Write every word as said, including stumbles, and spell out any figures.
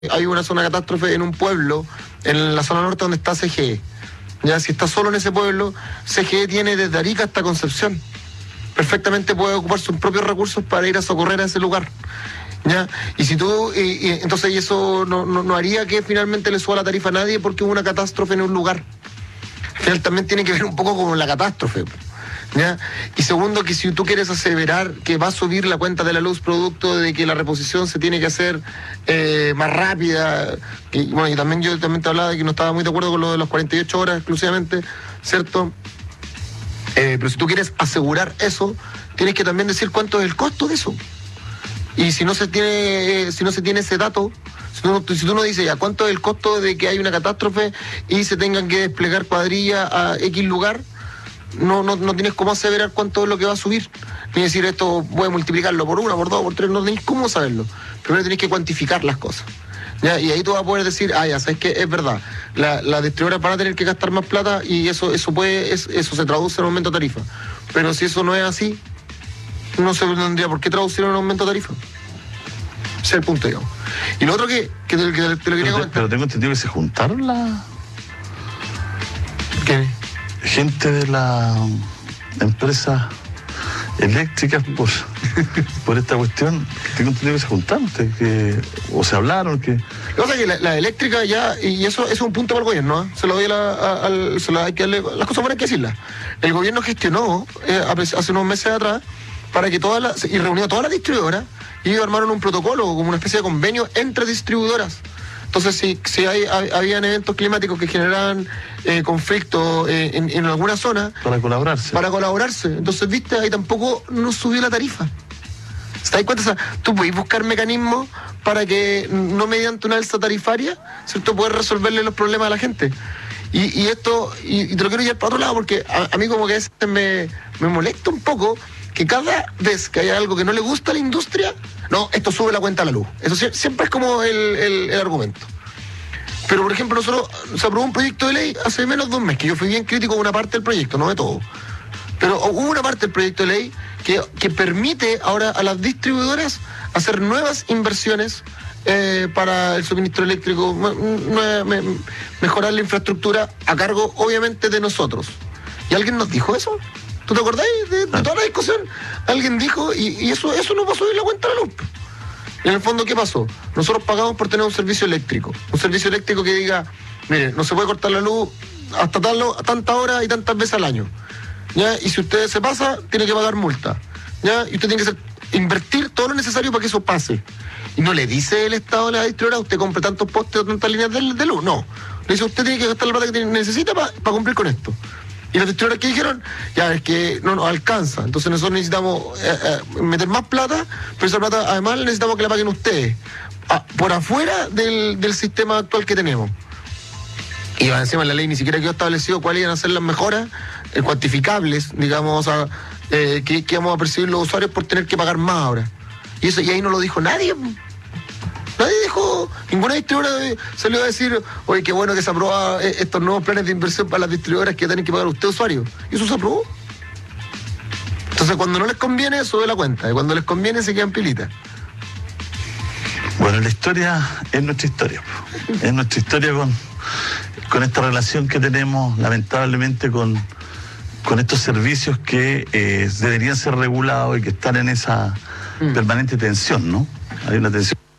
hay una zona de catástrofe en un pueblo, en la zona norte donde está C G E. Ya, si está solo en ese pueblo, C G E tiene desde Arica hasta Concepción. Perfectamente puede ocupar sus propios recursos para ir a socorrer a ese lugar. ¿Ya? Y si tú, y, y, entonces eso no, no, no haría que finalmente le suba la tarifa a nadie porque hubo una catástrofe en un lugar. Al final también tiene que ver un poco con la catástrofe. ¿Ya? Y segundo, que si tú quieres aseverar que va a subir la cuenta de la luz producto de que la reposición se tiene que hacer eh, más rápida, que, bueno, y también yo también te hablaba de que no estaba muy de acuerdo con lo de las cuarenta y ocho horas exclusivamente, ¿cierto? Eh, pero si tú quieres asegurar eso, tienes que también decir cuánto es el costo de eso. Y si no se tiene, eh, si no se tiene ese dato, si tú, si tú no dices ya cuánto es el costo de que hay una catástrofe y se tengan que desplegar cuadrillas a X lugar, No, no, no tienes cómo aseverar cuánto es lo que va a subir, ni decir esto voy a multiplicarlo por una, por dos, por tres, no tenés cómo saberlo. Primero tenés que cuantificar las cosas, ¿ya? Y ahí tú vas a poder decir, ah, ya, sabes que es verdad, la, la distribuidora van a tener que gastar más plata y eso eso puede es, eso se traduce en aumento de tarifa. Pero si eso no es así, no se tendría por qué traducir en un aumento de tarifa. Ese es el punto, digamos. Y lo otro que, que, te, que te, te lo quería pero, comentar. Pero tengo entendido que se juntaron la... ¿Qué? gente de la empresa eléctricas por, por esta cuestión. Tengo entendido que se juntaron, que, o se hablaron, que... Lo que pasa es que la, la eléctrica ya, y eso, eso es un punto para el gobierno, ¿eh? Se lo doy a la, a, a, se la, hay que darle, las cosas buenas hay que decirlas. El gobierno gestionó eh, hace unos meses atrás para que todas las, y reunió a todas las distribuidoras y ellos armaron un protocolo, como una especie de convenio entre distribuidoras. Entonces, si, si hay, habían eventos climáticos que generaban eh, conflictos eh, en, en alguna zona... Para colaborarse. Para colaborarse. Entonces, viste, ahí tampoco no subió la tarifa. ¿Se das cuenta? O sea, tú puedes buscar mecanismos para que, no mediante una alza tarifaria, ¿cierto?, poder resolverle los problemas a la gente. Y, y esto, y, y te lo quiero llevar para otro lado, porque a, a mí como que a veces me, me molesta un poco que cada vez que haya algo que no le gusta a la industria, no, esto sube la cuenta a la luz. Eso siempre es como el, el, el argumento. Pero, por ejemplo, nosotros se aprobó un proyecto de ley hace menos de un mes, que yo fui bien crítico de una parte del proyecto, no de todo. Pero hubo una parte del proyecto de ley que, que permite ahora a las distribuidoras hacer nuevas inversiones eh, para el suministro eléctrico, me, me, me, mejorar la infraestructura a cargo, obviamente, de nosotros. ¿Y alguien nos dijo eso? ¿Tú te acordás de, de toda la discusión? Alguien dijo, y, y eso, eso no va a subir la cuenta de la luz. Y en el fondo, ¿qué pasó? Nosotros pagamos por tener un servicio eléctrico. Un servicio eléctrico que diga, mire, no se puede cortar la luz hasta tal, a tanta hora y tantas veces al año. ¿Ya? Y si usted se pasa, tiene que pagar multa. ¿Ya? Y usted tiene que ser, invertir todo lo necesario para que eso pase. Y no le dice el Estado a la distribuidora, usted compre tantos postes o tantas líneas de, de luz. No. Le dice, usted tiene que gastar la plata que necesita para pa cumplir con esto. Y las distribuidoras que dijeron, ya es que no nos alcanza. Entonces nosotros necesitamos eh, eh, meter más plata, pero esa plata además necesitamos que la paguen ustedes. A, por afuera del, del sistema actual que tenemos. Y encima en la ley ni siquiera quedó establecido cuáles iban a ser las mejoras eh, cuantificables, digamos, a, eh, que, que vamos a percibir los usuarios por tener que pagar más ahora. Y eso y ahí no lo dijo nadie. Nadie dijo, ninguna distribuidora salió a decir, oye, qué bueno que se aprobó estos nuevos planes de inversión para las distribuidoras que tienen que pagar usted, usuario. Y eso se aprobó. Entonces, cuando no les conviene, sube la cuenta. Y cuando les conviene, se quedan pilitas. Bueno, la historia es nuestra historia. Es nuestra historia con, con esta relación que tenemos, lamentablemente, con, con estos servicios que eh, deberían ser regulados y que están en esa mm. permanente tensión, ¿no? Hay una tensión.